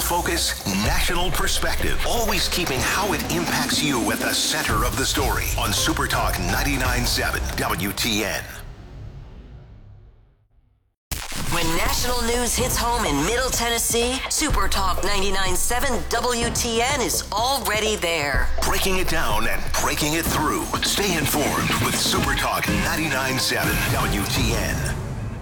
focus, national perspective. Always keeping how it impacts you at the center of the story on Super Talk 99.7 WTN. When national news hits home in Middle Tennessee, Super Talk 99.7 WTN is already there. Breaking it down and breaking it through. Stay informed with Super Talk 99.7 WTN.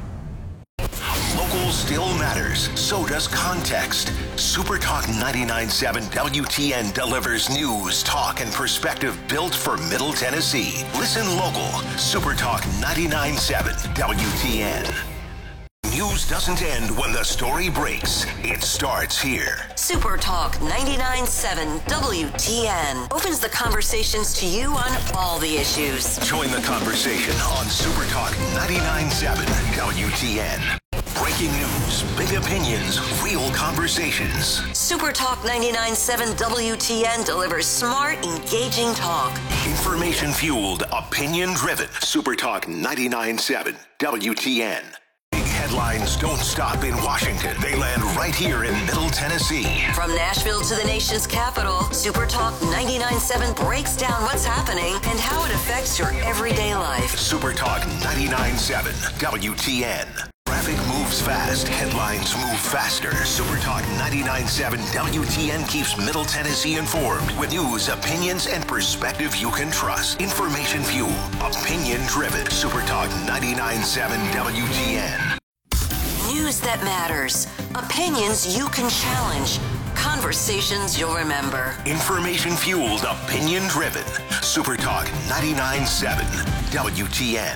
Local still matters. So does context. Super Talk 99.7 WTN delivers news, talk, and perspective built for Middle Tennessee. Listen local. Super Talk 99.7 WTN. News doesn't end when the story breaks. It starts here. Super Talk 99.7 WTN opens the conversations to you on all the issues. Join the conversation on Super Talk 99.7 WTN. Breaking news, big opinions, real conversations. Super Talk 99.7 WTN delivers smart, engaging talk. Information-fueled, opinion-driven. Super Talk 99.7 WTN. Headlines don't stop in Washington. They land right here in Middle Tennessee. From Nashville to the nation's capital, Super Talk 99.7 breaks down what's happening and how it affects your everyday life. Super Talk 99.7 WTN. Traffic moves fast. Headlines move faster. Super Talk 99.7 WTN keeps Middle Tennessee informed with news, opinions, and perspective you can trust. Information fueled, opinion driven. Super Talk 99.7 WTN. News that matters. Opinions you can challenge. Conversations you'll remember. Information fueled, opinion driven. Super Talk 99.7 WTN.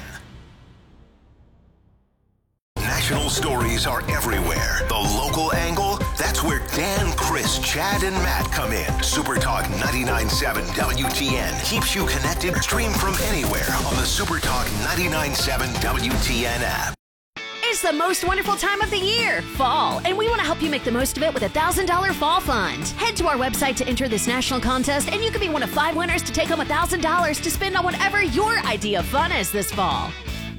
National stories are everywhere. The local angle, that's where Dan, Chris, Chad, and Matt come in. Super Talk 99.7 WTN keeps you connected. Stream from anywhere on the Super Talk 99.7 WTN app. It's the most wonderful time of the year, fall, and we want to help you make the most of it with a $1,000 fall fund. Head to our website to enter this national contest, and you could be one of 5 winners to take home $1,000 to spend on whatever your idea of fun is this fall.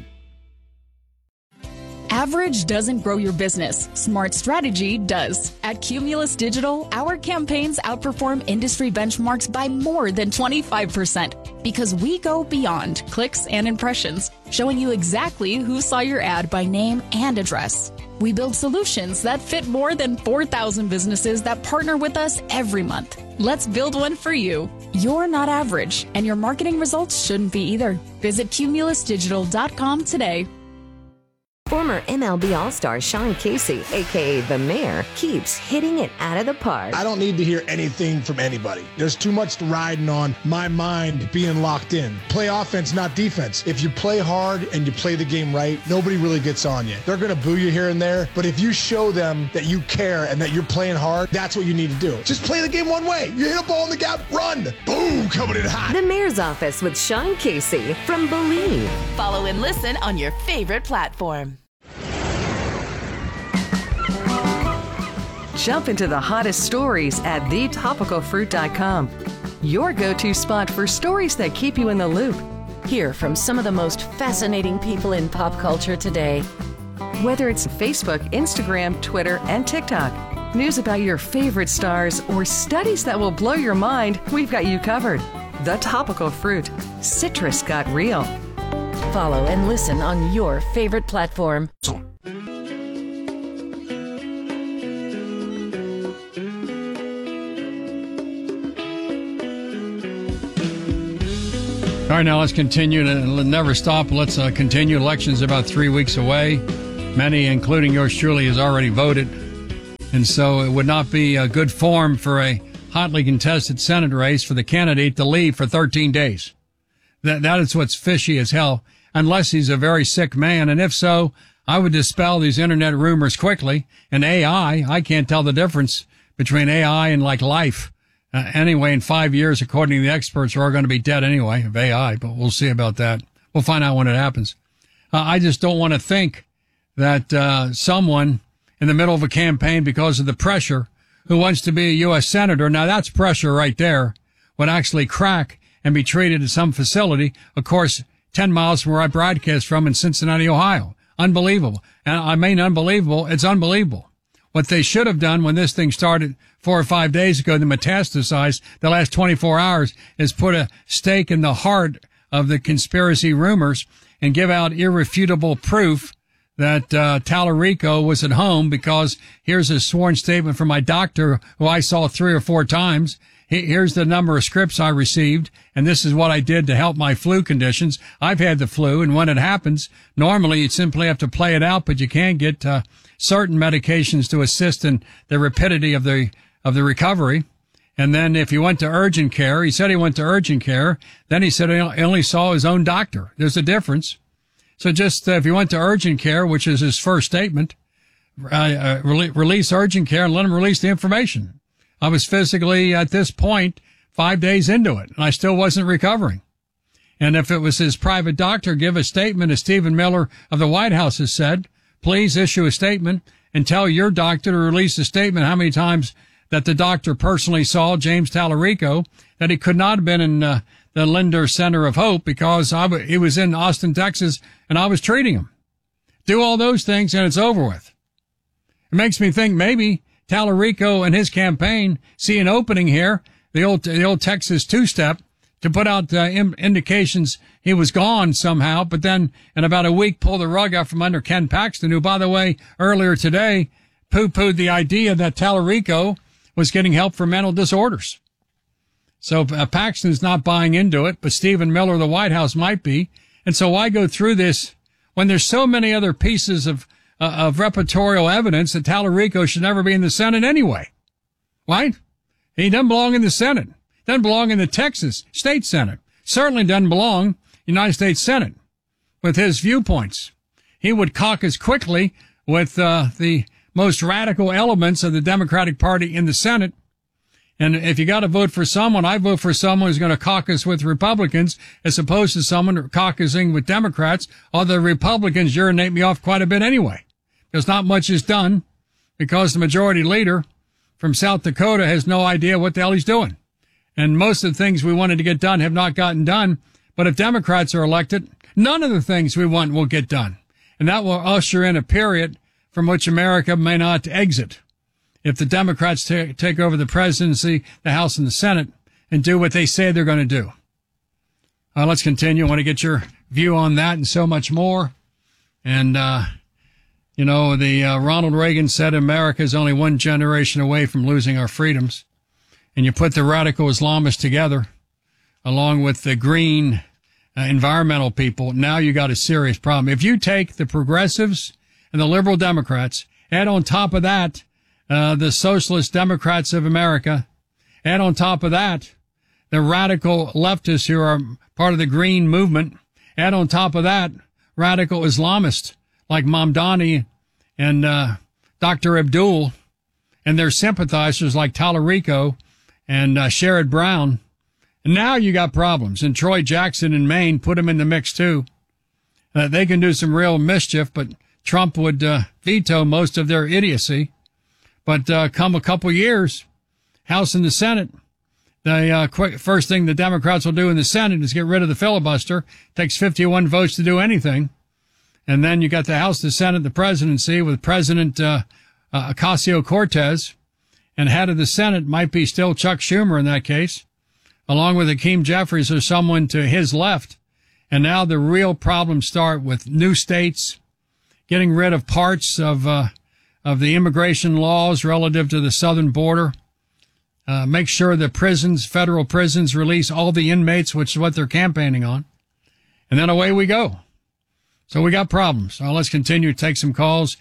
Average doesn't grow your business. Smart strategy does. At Cumulus Digital, our campaigns outperform industry benchmarks by more than 25% because we go beyond clicks and impressions, showing you exactly who saw your ad by name and address. We build solutions that fit more than 4,000 businesses that partner with us every month. Let's build one for you. You're not average, and your marketing results shouldn't be either. Visit cumulusdigital.com today. Former MLB All-Star Sean Casey, a.k.a. The Mayor, keeps hitting it out of the park. I don't need to hear anything from anybody. There's too much riding on my mind being locked in. Play offense, not defense. If you play hard and you play the game right, nobody really gets on you. They're going to boo you here and there, but if you show them that you care and that you're playing hard, that's what you need to do. Just play the game one way. You hit a ball in the gap, run. Boom, coming in hot. The Mayor's Office with Sean Casey from Believe. Follow and listen on your favorite platform. Jump into the hottest stories at thetopicalfruit.com. Your go-to spot for stories that keep you in the loop. Hear from some of the most fascinating people in pop culture today. Whether it's Facebook, Instagram, Twitter, and TikTok, news about your favorite stars, or studies that will blow your mind, we've got you covered. The Topical Fruit. Citrus got real. Follow and listen on your favorite platform. All right, now let's continue to never stop. Let's continue. Elections about 3 weeks away. Many, including yours truly, has already voted. And so it would not be a good form for a hotly contested Senate race for the candidate to leave for 13 days. That is what's fishy as hell, unless he's a very sick man. And if so, I would dispel these internet rumors quickly. And AI, I can't tell the difference between AI and like life. Anyway, in 5 years, according to the experts, we're all going to be dead anyway of AI, but we'll see about that. We'll find out when it happens. I just don't want to think that someone in the middle of a campaign, because of the pressure, who wants to be a U.S. senator, now that's pressure right there, would actually crack and be treated at some facility, of course, 10 miles from where I broadcast from in Cincinnati, Ohio. Unbelievable. And I mean unbelievable. It's unbelievable What they should have done when this thing started 4 or 5 days ago, the metastasized the last 24 hours, is put a stake in the heart of the conspiracy rumors and give out irrefutable proof that Tallarico was at home, because here's a sworn statement from my doctor who I saw 3 or 4 times. Here's the number of scripts I received, and this is what I did to help my flu conditions. I've had the flu, and when it happens, normally you simply have to play it out, but you can get certain medications to assist in the rapidity of the recovery. And then if he went to urgent care, he said he went to urgent care. Then he said he only saw his own doctor. There's a difference. So just if he went to urgent care, which is his first statement, release urgent care and let him release the information. I was physically, at this point, 5 days into it, and I still wasn't recovering. And if it was his private doctor, give a statement, as Stephen Miller of the White House has said. Please issue a statement and tell your doctor to release a statement how many times that the doctor personally saw James Tallarico, that he could not have been in the Linder Center of Hope because he was in Austin, Texas, and I was treating him. Do all those things and it's over with. It makes me think maybe Tallarico and his campaign see an opening here, the old Texas two-step, to put out indications he was gone somehow, but then in about a week pull the rug out from under Ken Paxton, who, by the way, earlier today poo-pooed the idea that Tallarico was getting help for mental disorders. So Paxton's not buying into it, but Stephen Miller of the White House might be. And so why go through this when there's so many other pieces of repertorial evidence that Tallarico should never be in the Senate anyway? Right? He doesn't belong in the Senate. Doesn't belong in the Texas State Senate. Certainly doesn't belong in the United States Senate with his viewpoints. He would caucus quickly with the most radical elements of the Democratic Party in the Senate. And if you got to vote for someone, I vote for someone who's going to caucus with Republicans as opposed to someone caucusing with Democrats. Although the Republicans urinate me off quite a bit anyway, because not much is done, because the majority leader from South Dakota has no idea what the hell he's doing. And most of the things we wanted to get done have not gotten done. But if Democrats are elected, none of the things we want will get done. And that will usher in a period from which America may not exit if the Democrats take over the presidency, the House, and the Senate and do what they say they're going to do. Let's continue. I want to get your view on that and so much more. And, Ronald Reagan said America is only one generation away from losing our freedoms. And you put the radical Islamists together along with the green environmental people, now you got a serious problem. If you take the progressives and the liberal Democrats, add on top of that the socialist Democrats of America, add on top of that the radical leftists who are part of the green movement, add on top of that radical Islamists like Mamdani and Dr. Abdul and their sympathizers like Tallarico and Sherrod Brown. And now you got problems. And Troy Jackson in Maine, put him in the mix too. They can do some real mischief, but Trump would veto most of their idiocy. But come a couple years, House and the Senate, the first thing the Democrats will do in the Senate is get rid of the filibuster. It takes 51 votes to do anything. And then you got the House, the Senate, the presidency with President Ocasio-Cortez. And head of the Senate might be still Chuck Schumer in that case, along with Hakeem Jeffries or someone to his left. And now the real problems start with new states, getting rid of parts of the immigration laws relative to the southern border. Make sure that prisons, federal prisons, release all the inmates, which is what they're campaigning on. And then away we go. So we got problems. So let's continue to take some calls.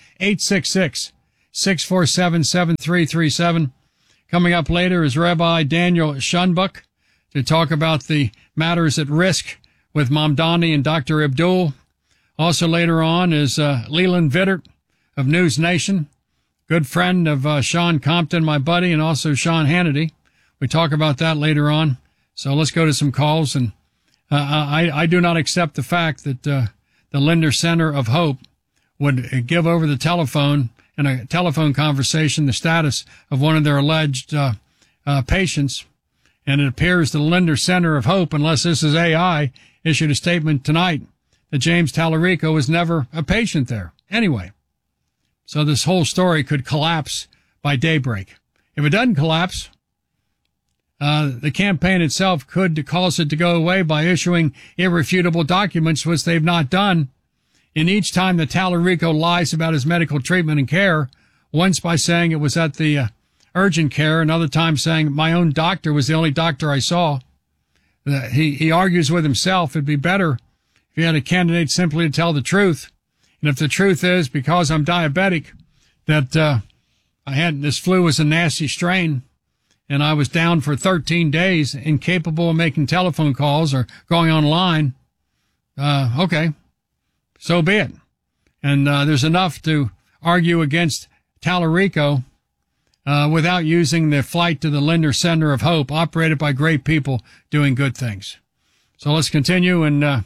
866-647-7337. Coming up later is Rabbi Daniel Schunbuck to talk about the matters at risk with Mamdani and Dr. Abdul. Also later on is Leland Vittert of News Nation, good friend of Sean Compton, my buddy, and also Sean Hannity. We talk about that later on. So let's go to some calls. And I do not accept the fact that the Linder Center of Hope would give over the telephone in a telephone conversation the status of one of their alleged patients. And it appears the Linder Center of Hope, unless this is AI, issued a statement tonight that James Tallarico was never a patient there. Anyway, So this whole story could collapse by daybreak. If it doesn't collapse, the campaign itself could cause it to go away by issuing irrefutable documents, which they've not done. And each time that Tallarico lies about his medical treatment and care, once by saying it was at the urgent care, another time saying my own doctor was the only doctor I saw. He argues with himself. It'd be better if you had a candidate simply to tell the truth. And if the truth is, because I'm diabetic, that I had this flu was a nasty strain, and I was down for 13 days, incapable of making telephone calls or going online, okay, so be it. And there's enough to argue against Tallarico without using the flight to the Linder Center of Hope, operated by great people doing good things. So let's continue. And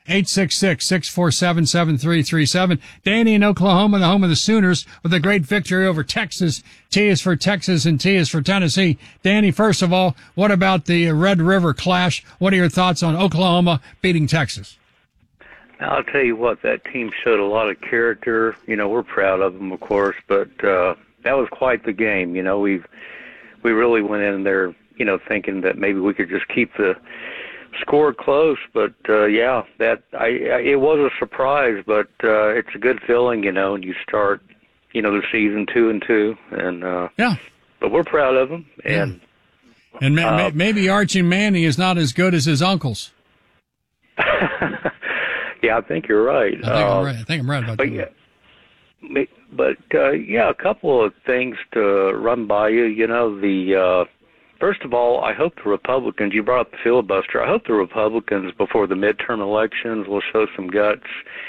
866-647-7337. Danny in Oklahoma, the home of the Sooners, with a great victory over Texas. T is for Texas and T is for Tennessee. Danny, first of all, what about the Red River Clash? What are your thoughts on Oklahoma beating Texas? I'll tell you what, that team showed a lot of character. You know, we're proud of them, of course, but that was quite the game. You know, we really went in there, you know, thinking that maybe we could just keep the score close, but it was a surprise, but it's a good feeling, you know, and you start, you know, the season 2-2, and but we're proud of them, and maybe Archie Manning is not as good as his uncles. Yeah, I think you're right. I think I'm right about that. A couple of things to run by you. You know, first of all, I hope the Republicans, you brought up the filibuster, I hope the Republicans before the midterm elections will show some guts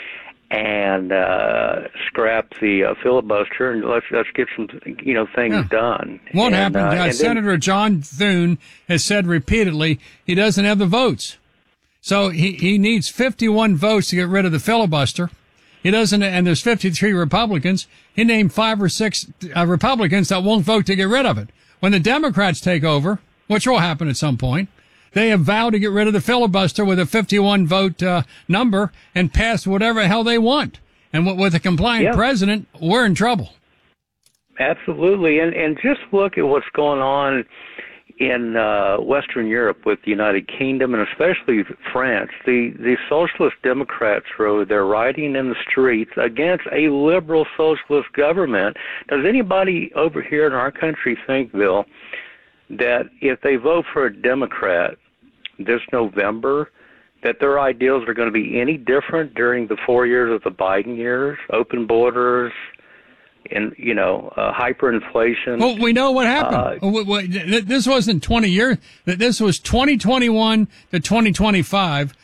and scrap the filibuster, and let's get some, you know, things done. Won't happen. Senator John Thune has said repeatedly he doesn't have the votes. So he needs 51 votes to get rid of the filibuster. He doesn't, and there's 53 Republicans. He named 5 or 6 Republicans that won't vote to get rid of it. When the Democrats take over, which will happen at some point, they have vowed to get rid of the filibuster with a 51 vote number and pass whatever the hell they want. And with a compliant president, we're in trouble. Absolutely. And just look at what's going on in Western Europe with the United Kingdom and especially France. The socialist Democrats they're riding in the streets against a liberal socialist government. Does anybody over here in our country think, Bill, that if they vote for a Democrat this November, that their ideals are going to be any different during the 4 years of the Biden years? Open borders, and, you know, hyperinflation. Well, we know what happened. This wasn't 20 years. This was 2021 to 2025,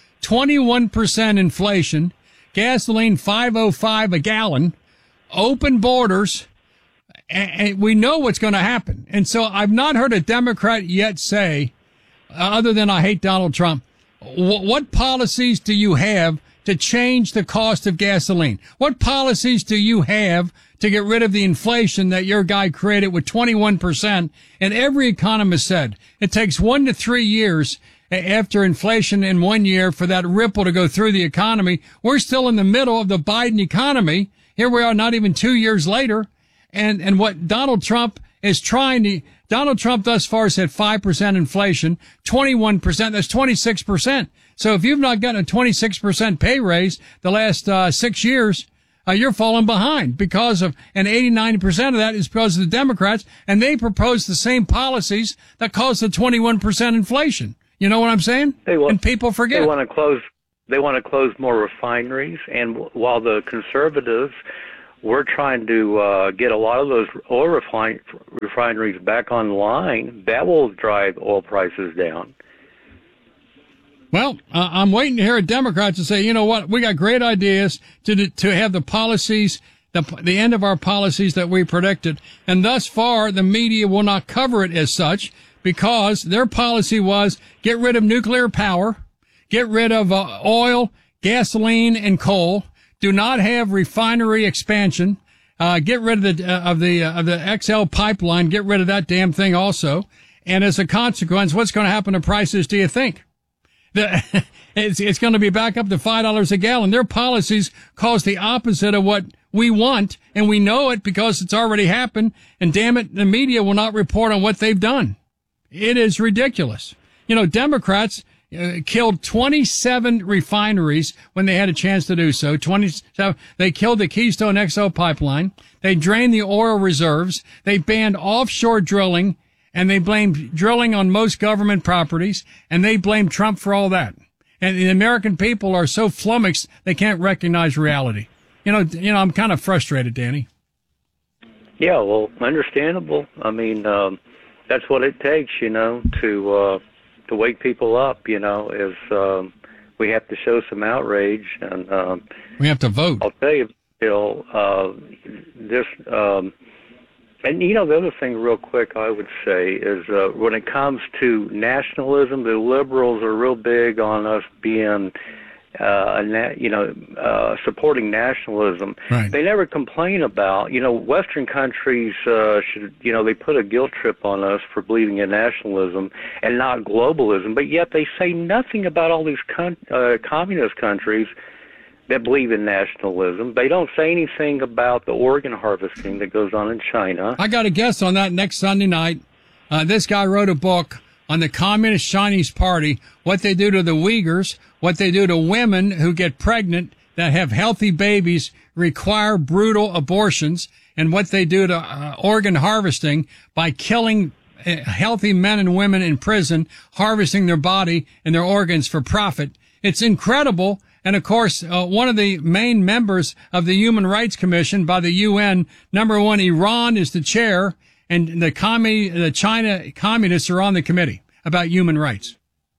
21% inflation, gasoline $5.05 a gallon, open borders, and we know what's going to happen. And so I've not heard a Democrat yet say, other than I hate Donald Trump, what policies do you have to change the cost of gasoline? What policies do you have to get rid of the inflation that your guy created with 21%? And every economist said it takes 1 to 3 years after inflation in 1 year for that ripple to go through the economy. We're still in the middle of the Biden economy. Here we are not even 2 years later. And what Donald Trump is Donald Trump thus far has had 5% inflation, 21%, that's 26%. So if you've not gotten a 26% pay raise the last 6 years, you're falling behind because of, and 89% of that is because of the Democrats, and they propose the same policies that caused the 21% inflation. You know what I'm saying? And people forget. They want to close more refineries, and while the conservatives we're trying to get a lot of those oil refineries back online, that will drive oil prices down. Well, I'm waiting to hear a Democrat to say, you know what, we got great ideas to have the policies, the end of our policies that we predicted. And thus far, the media will not cover it as such because their policy was get rid of nuclear power, get rid of oil, gasoline, and coal. Do not have refinery expansion. Get rid of the XL pipeline. Get rid of that damn thing also. And as a consequence, what's going to happen to prices, do you think? It's going to be back up to $5 a gallon. Their policies cause the opposite of what we want, and we know it because it's already happened, and damn it, the media will not report on what they've done. It is ridiculous. You know, Democrats killed 27 refineries when they had a chance to do so. 27. They killed the Keystone XL pipeline. They drained the oil reserves. They banned offshore drilling, and they blamed drilling on most government properties, and they blamed Trump for all that. And the American people are so flummoxed they can't recognize reality. You know, I'm kind of frustrated, Danny. Yeah, well, understandable. I mean, that's what it takes, you know, to wake people up, you know, is we have to show some outrage, and we have to vote. I'll tell you, Bill, this, and you know, the other thing real quick I would say is when it comes to nationalism, the liberals are real big on us being supporting nationalism. Right. They never complain about, you know, Western countries should, you know, they put a guilt trip on us for believing in nationalism and not globalism, but yet they say nothing about all these communist countries that believe in nationalism. They don't say anything about the organ harvesting that goes on in China. I got a guest on that next Sunday night. This guy wrote a book on the Communist Chinese Party, what they do to the Uyghurs, what they do to women who get pregnant that have healthy babies, require brutal abortions, and what they do to organ harvesting by killing healthy men and women in prison, harvesting their body and their organs for profit. It's incredible. And of course, one of the main members of the Human Rights Commission by the UN, number one, Iran is the chair, and the China communists are on the committee about human rights.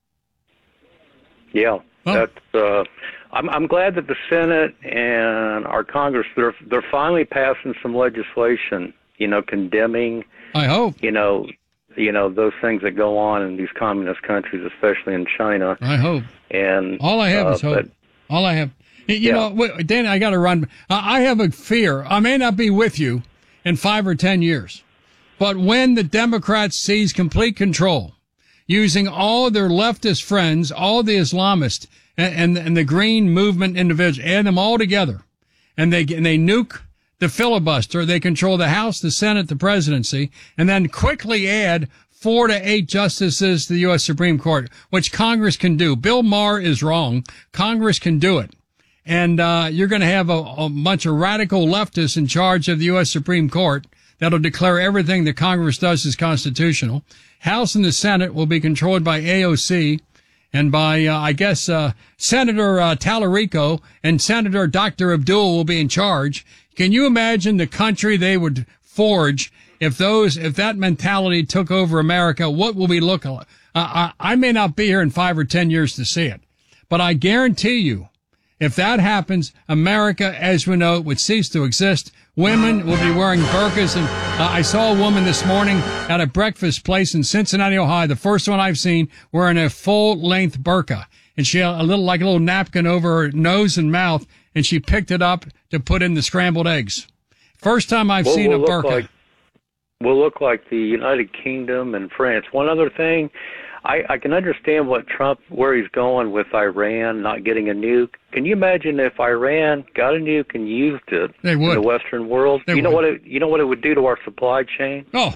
Yeah, that's. I'm glad that the Senate and our Congress they're finally passing some legislation, you know, condemning. I hope. You know those things that go on in these communist countries, especially in China. I hope. And all I have is hope. All I have. You know, Dan, I got to run. I have a fear. I may not be with you in 5 or 10 years, but when the Democrats seize complete control, using all their leftist friends, all the Islamists and the Green Movement individuals, add them all together, and they nuke the filibuster. They control the House, the Senate, the presidency, and then quickly add 4 to 8 justices to the U.S. Supreme Court, which Congress can do. Bill Maher is wrong. Congress can do it. And you're going to have a bunch of radical leftists in charge of the U.S. Supreme Court that'll declare everything that Congress does is constitutional. House and the Senate will be controlled by AOC and by, Senator Tallarico, and Senator Dr. Abdul will be in charge. Can you imagine the country they would forge if that mentality took over America? What will we look like? I may not be here in 5 or 10 years to see it, but I guarantee you, if that happens, America, as we know it, would cease to exist. Women will be wearing burqas. And I saw a woman this morning at a breakfast place in Cincinnati, Ohio, the first one I've seen, wearing a full-length burqa. And she had a little napkin over her nose and mouth, and she picked it up to put in the scrambled eggs. First time I've seen a burqa. Will look like the United Kingdom and France. One other thing, I can understand what Trump, where he's going with Iran not getting a nuke. Can you imagine if Iran got a nuke and used it in the Western world? You know what it would do to our supply chain? Oh,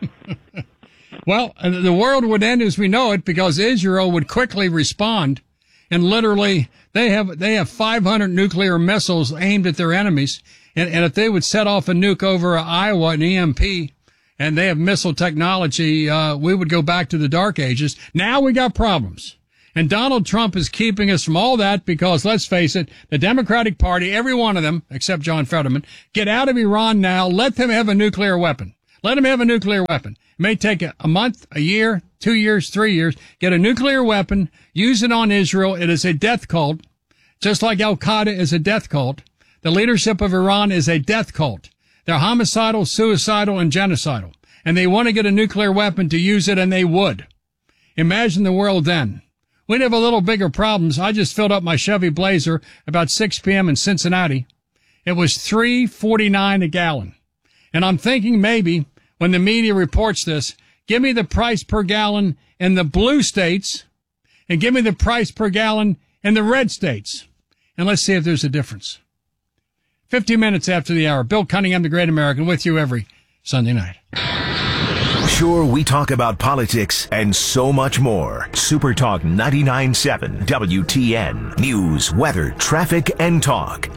well, the world would end as we know it because Israel would quickly respond, and literally they have 500 nuclear missiles aimed at their enemies, and if they would set off a nuke over Iowa, an EMP. And they have missile technology, we would go back to the dark ages. Now we got problems. And Donald Trump is keeping us from all that because, let's face it, the Democratic Party, every one of them, except John Fetterman, get out of Iran now. Let them have a nuclear weapon. Let them have a nuclear weapon. It may take a month, a year, 2 years, 3 years. Get a nuclear weapon. Use it on Israel. It is a death cult. Just like Al-Qaeda is a death cult. The leadership of Iran is a death cult. They're homicidal, suicidal, and genocidal. And they want to get a nuclear weapon to use it, and they would. Imagine the world then. We'd have a little bigger problems. I just filled up my Chevy Blazer about 6 p.m. in Cincinnati. It was $3.49 a gallon. And I'm thinking maybe when the media reports this, give me the price per gallon in the blue states and give me the price per gallon in the red states. And let's see if there's a difference. 50 minutes after the hour. Bill Cunningham, the Great American, with you every Sunday night. Sure, we talk about politics and so much more. Super Talk 99.7 WTN. News, weather, traffic, and talk.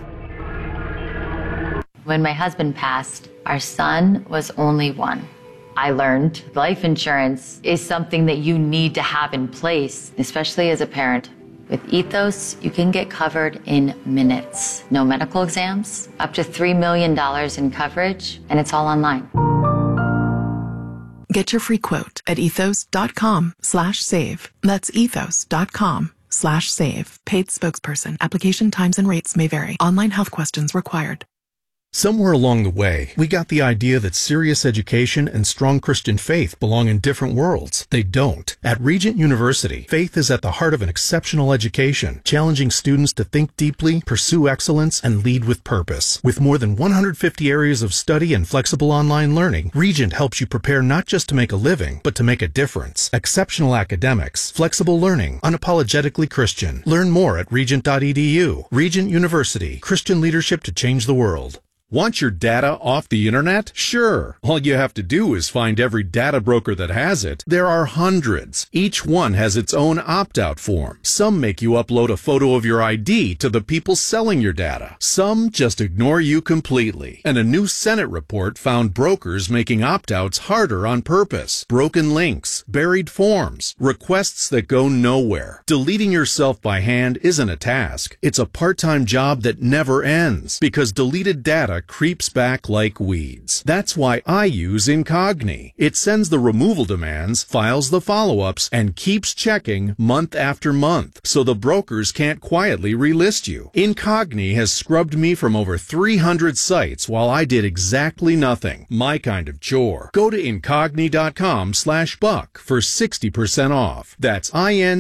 When my husband passed, our son was only one. I learned life insurance is something that you need to have in place, especially as a parent. With Ethos, you can get covered in minutes. No medical exams, up to $3 million in coverage, and it's all online. Get your free quote at ethos.com/save. That's ethos.com/save. Paid spokesperson. Application times and rates may vary. Online health questions required. Somewhere along the way, we got the idea that serious education and strong Christian faith belong in different worlds. They don't. At Regent University, faith is at the heart of an exceptional education, challenging students to think deeply, pursue excellence, and lead with purpose. With more than 150 areas of study and flexible online learning, Regent helps you prepare not just to make a living, but to make a difference. Exceptional academics, flexible learning, unapologetically Christian. Learn more at regent.edu. Regent University, Christian leadership to change the world. Want your data off the internet? Sure. All you have to do is find every data broker that has it. There are hundreds. Each one has its own opt-out form. Some make you upload a photo of your ID to the people selling your data. Some just ignore you completely. And a new Senate report found brokers making opt-outs harder on purpose. Broken links, buried forms, requests that go nowhere. Deleting yourself by hand isn't a task. It's a part-time job that never ends because deleted data creeps back like weeds. That's why I use Incogni. It sends the removal demands, files the follow-ups, and keeps checking month after month, so the brokers can't quietly relist you. Incogni has scrubbed me from over 300 sites while I did exactly nothing. My kind of chore. Go to incogni.com/buck for 60% off. That's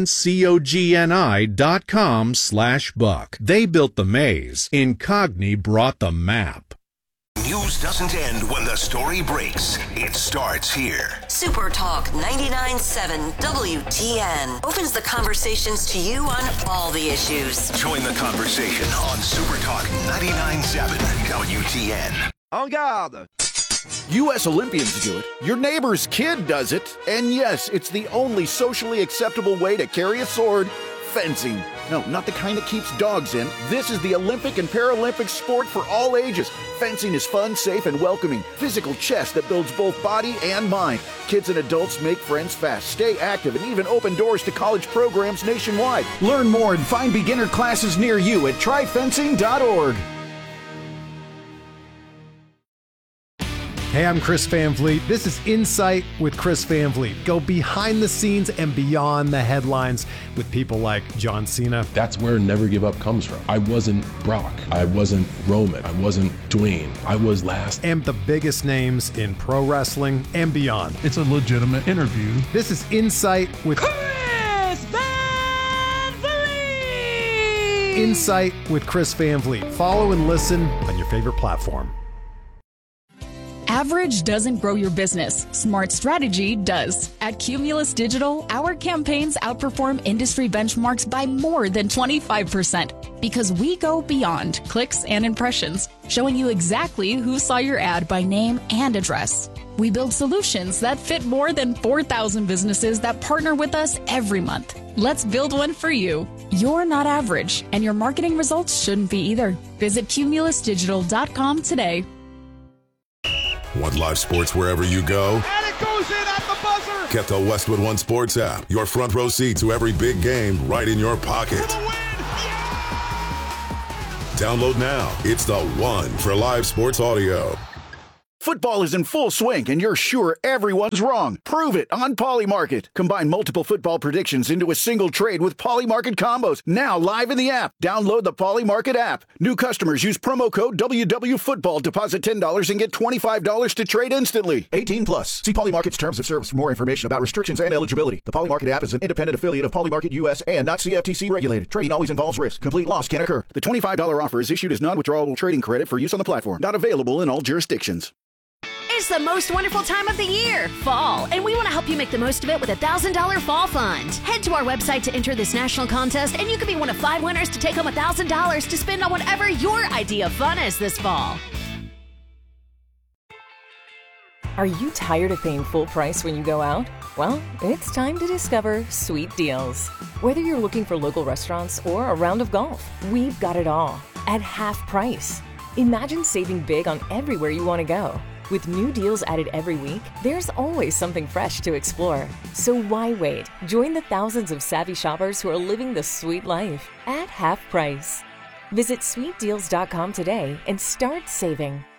incogni.com/buck. They built the maze. Incogni brought the map. News doesn't end when the story breaks. It starts here. Super Talk 99.7 WTN opens the conversations to you on all the issues. Join the conversation on Super Talk 99.7 WTN. En garde! U.S. Olympians do it. Your neighbor's kid does it. And yes, it's the only socially acceptable way to carry a sword. Fencing. No, not the kind that keeps dogs in. This is the Olympic and Paralympic sport for all ages. Fencing is fun, safe, and welcoming. Physical chess that builds both body and mind. Kids and adults make friends fast, stay active, and even open doors to college programs nationwide. Learn more and find beginner classes near you at tryfencing.org. Hey, I'm Chris Van Vliet. This is Insight with Chris Van Vliet. Go behind the scenes and beyond the headlines with people like John Cena. That's where Never Give Up comes from. I wasn't Brock. I wasn't Roman. I wasn't Dwayne. I was last. And the biggest names in pro wrestling and beyond. It's a legitimate interview. This is Insight with Chris Van Vliet. Insight with Chris Van Vliet. Follow and listen on your favorite platform. Average doesn't grow your business. Smart strategy does. At Cumulus Digital, our campaigns outperform industry benchmarks by more than 25% because we go beyond clicks and impressions, showing you exactly who saw your ad by name and address. We build solutions that fit more than 4,000 businesses that partner with us every month. Let's build one for you. You're not average, and your marketing results shouldn't be either. Visit cumulusdigital.com today. Want live sports wherever you go? And it goes in at the buzzer! Get the Westwood One Sports app. Your front row seat to every big game right in your pocket. Download now. It's the one for live sports audio. Football is in full swing, and you're sure everyone's wrong. Prove it on Polymarket. Combine multiple football predictions into a single trade with Polymarket combos. Now live in the app. Download the Polymarket app. New customers use promo code WWFootball. Deposit $10 and get $25 to trade instantly. 18 plus. See Polymarket's terms of service for more information about restrictions and eligibility. The Polymarket app is an independent affiliate of Polymarket US and not CFTC regulated. Trading always involves risk. Complete loss can occur. The $25 offer is issued as non-withdrawable trading credit for use on the platform. Not available in all jurisdictions. Is It's the most wonderful time of the year, fall, and we want to help you make the most of it with a $1,000 fall fund. Head to our website to enter this national contest, and you could be one of 5 winners to take home $1,000 to spend on whatever your idea of fun is this fall. Are you tired of paying full price when you go out? Well, it's time to discover Sweet Deals. Whether you're looking for local restaurants or a round of golf, we've got it all at half price. Imagine saving big on everywhere you want to go. With new deals added every week, there's always something fresh to explore. So why wait? Join the thousands of savvy shoppers who are living the sweet life at half price. Visit sweetdeals.com today and start saving.